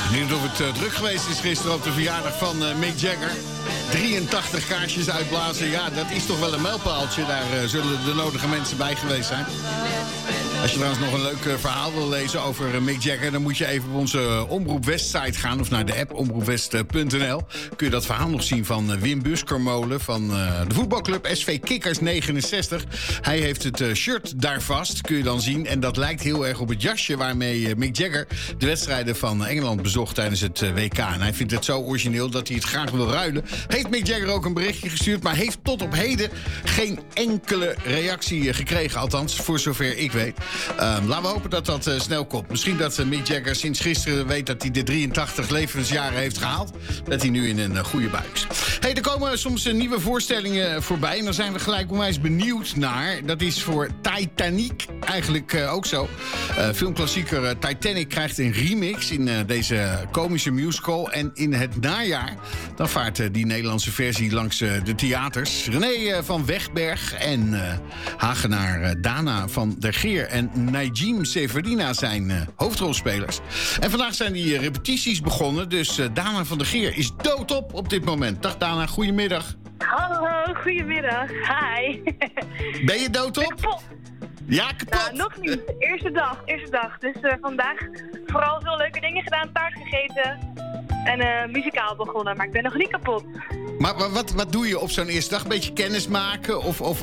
Niet of het druk geweest is gisteren op de verjaardag van Mick Jagger. 83 kaarsjes uitblazen, ja, dat is toch wel een mijlpaaltje. Daar zullen de nodige mensen bij geweest zijn. Als je trouwens nog een leuk verhaal wil lezen over Mick Jagger... dan moet je even op onze Omroep West-site gaan... of naar de app omroepwest.nl. Kun je dat verhaal nog zien van Wim Buskermolen... van de voetbalclub SV Kikkers 69. Hij heeft het shirt daar vast, kun je dan zien. En dat lijkt heel erg op het jasje waarmee Mick Jagger... de wedstrijden van Engeland bezocht tijdens het WK. En hij vindt het zo origineel dat hij het graag wil ruilen. Heeft Mick Jagger ook een berichtje gestuurd... maar heeft tot op heden geen enkele reactie gekregen. Althans, voor zover ik weet. Laten we hopen dat dat snel komt. Misschien dat Mick Jagger sinds gisteren weet dat hij de 83 levensjaren heeft gehaald. Dat hij nu in een goede buik is. Hey, er komen soms nieuwe voorstellingen voorbij. En daar zijn we gelijk onwijs benieuwd naar. Dat is voor Titanic eigenlijk ook zo. Filmklassieker Titanic krijgt een remix in deze komische musical. En in het najaar dan vaart die Nederlandse versie langs de theaters. René van Wegberg en Hagenaar Dana van der Geer en Najim Severina zijn hoofdrolspelers. En vandaag zijn die repetities begonnen. Dus Dana van der Geer is doodop op dit moment. Dag Dana, goedemiddag. Hallo, goedemiddag. Hi. Ben je doodop? Kapot. Ja, kapot. Nou, nog niet. Eerste dag. Dus vandaag vooral veel leuke dingen gedaan, taart gegeten en muzikaal begonnen. Maar ik ben nog niet kapot. Maar wat doe je op zo'n eerste dag? Een beetje kennis maken?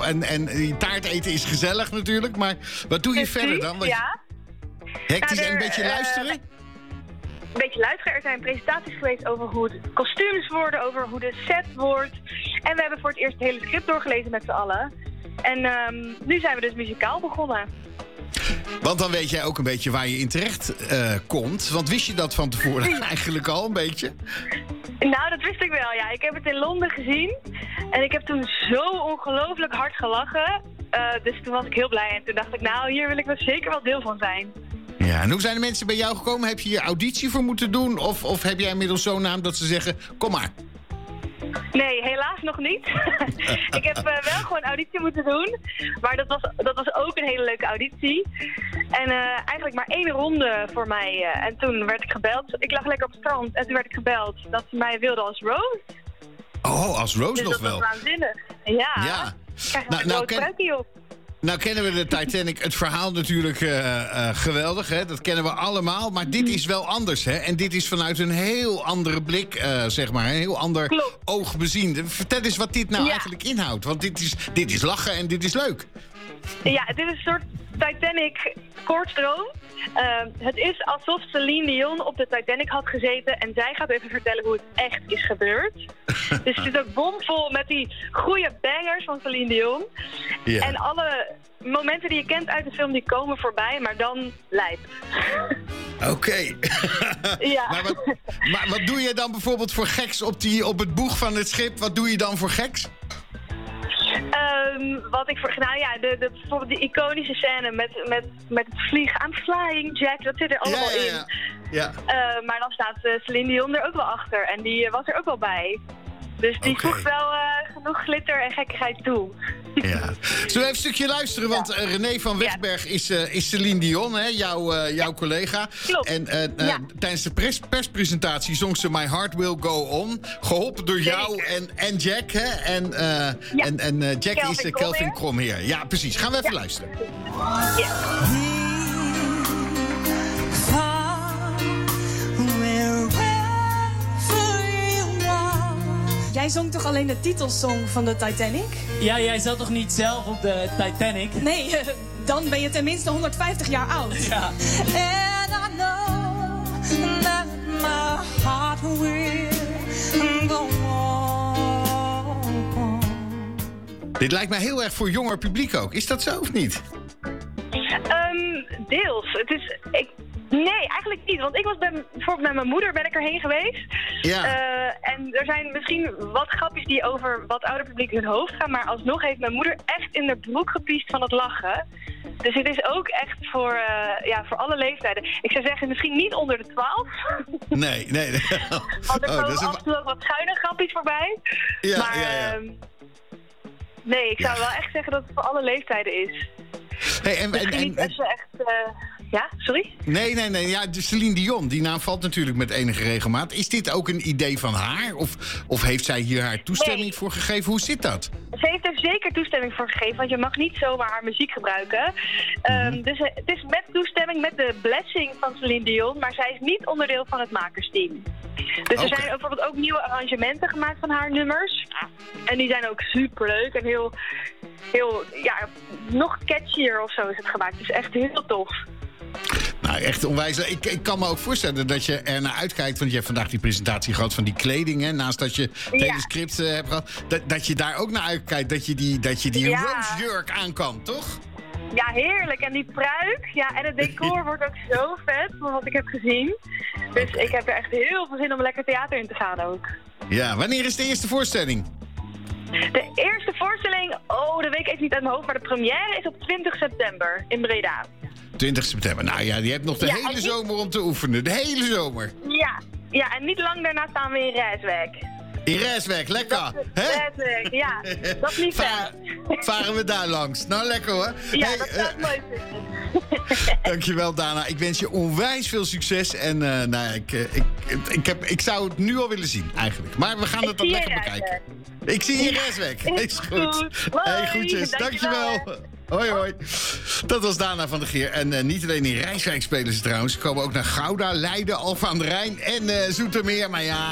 En taart eten is gezellig natuurlijk. Maar wat doe je Precies, verder dan? Ja. Hectisch en een beetje luisteren? Een beetje luisteren. Er zijn presentaties geweest over hoe het kostuums worden, over hoe de set wordt. En we hebben voor het eerst het hele script doorgelezen met z'n allen. En nu zijn we dus muzikaal begonnen. Want dan weet jij ook een beetje waar je in terecht komt. Want wist je dat van tevoren eigenlijk al een beetje? Nou, dat wist ik wel, ja. Ik heb het in Londen gezien. En ik heb toen zo ongelooflijk hard gelachen. Dus toen was ik heel blij. En toen dacht ik, nou, hier wil ik wel zeker wel deel van zijn. Ja, en hoe zijn de mensen bij jou gekomen? Heb je hier auditie voor moeten doen? Of heb jij inmiddels zo'n naam dat ze zeggen, kom maar? Nee, helaas nog niet. Ik heb wel gewoon auditie moeten doen. Maar dat was ook een hele leuke auditie. En eigenlijk maar 1 ronde voor mij. En toen werd ik gebeld. Ik lag lekker op het strand en toen werd ik gebeld dat ze mij wilden als Rose. Oh, als Rose dus nog wel? Dat was waanzinnig. Ja. Krijg een rood pruikje op. Nou kennen we de Titanic, het verhaal natuurlijk geweldig, hè? Dat kennen we allemaal. Maar dit is wel anders, hè? En dit is vanuit een heel andere blik, zeg maar. Een heel ander oog bezien. Vertel eens wat dit nou eigenlijk inhoudt. Want dit is lachen en dit is leuk. Ja, dit is een soort Titanic kortstroom. Het is alsof Celine Dion op de Titanic had gezeten en zij gaat even vertellen hoe het echt is gebeurd. Dus het is ook bomvol met die goede bangers van Celine Dion. Yeah. En alle momenten die je kent uit de film, die komen voorbij, maar dan lijp. Oké. Ja. Maar wat doe je dan bijvoorbeeld voor geks op het boeg van het schip? Wat doe je dan voor geks? Bijvoorbeeld die iconische scène met het vliegen. I'm flying, Jack, dat zit er allemaal in. Ja. Maar dan staat Celine Dion er ook wel achter en die was er ook wel bij. Dus die voegt wel genoeg glitter en gekkigheid toe. Ja. Zullen we even een stukje luisteren? Want René van Wegberg is Celine Dion, hè? Jouw collega. Klopt. En tijdens de perspresentatie zong ze My Heart Will Go On. Geholpen door jou en Jack. Hè? En Jack is Kelvin Kromheer. Ja, precies. Gaan we even luisteren. Jij zong toch alleen de titelsong van de Titanic? Ja, jij zat toch niet zelf op de Titanic? Nee, dan ben je tenminste 150 jaar oud. Ja. And I know that my heart will go on. Dit lijkt mij heel erg voor jonger publiek ook. Is dat zo of niet? Deels. Nee, eigenlijk niet. Want ik was bijvoorbeeld met mijn moeder ben ik erheen geweest. Ja. En er zijn misschien wat grapjes die over wat ouder publiek hun hoofd gaan. Maar alsnog heeft mijn moeder echt in de broek gepiest van het lachen. Dus het is ook echt voor alle leeftijden. Ik zou zeggen, misschien niet onder de 12. Nee. Want er komen af en toe ook wat schuine grapjes voorbij. Ja, maar nee, ik zou wel echt zeggen dat het voor alle leeftijden is. Hey, misschien niet als je echt... Ja, sorry? Nee. Ja, de Celine Dion, die naam valt natuurlijk met enige regelmaat. Is dit ook een idee van haar? Of heeft zij hier haar toestemming voor gegeven? Hoe zit dat? Ze heeft er zeker toestemming voor gegeven, want je mag niet zomaar haar muziek gebruiken. Dus het is met toestemming, met de blessing van Celine Dion, maar zij is niet onderdeel van het makersteam. Dus er zijn bijvoorbeeld ook nieuwe arrangementen gemaakt van haar nummers. En die zijn ook superleuk en heel nog catchier of zo is het gemaakt. Het is echt heel tof. Nou, echt onwijs. Ik kan me ook voorstellen dat je er naar uitkijkt. Want je hebt vandaag die presentatie gehad van die kleding. Hè, naast dat je het hele script hebt gehad. Dat je daar ook naar uitkijkt. Dat je die roosjurk aan kan, toch? Ja, heerlijk. En die pruik. Ja, en het decor wordt ook zo vet van wat ik heb gezien. Dus ik heb er echt heel veel zin om lekker theater in te gaan ook. Ja, wanneer is de eerste voorstelling? De eerste voorstelling, dat weet ik even niet uit mijn hoofd. Maar de première is op 20 september in Breda. 20 september. Nou ja, je hebt nog de hele zomer om te oefenen. De hele zomer. Ja, en niet lang daarna staan we in Rijswijk. In Rijswijk, lekker. Rijswijk, ja. Dat is niet ver. Varen we daar langs. Nou, lekker hoor. Ja, dat zou ik mooi vinden. Dankjewel, Dana. Ik wens je onwijs veel succes. En ik zou het nu al willen zien, eigenlijk. Maar we gaan het dan lekker bekijken. Ik zie je in Rijswijk. Is goed. Hey, groetjes. Dankjewel. Hoi. Dat was Dana van der Geer. En niet alleen in Rijswijk spelen ze trouwens. Ze komen ook naar Gouda, Leiden, Alphen aan de Rijn en Zoetermeer. Maar ja...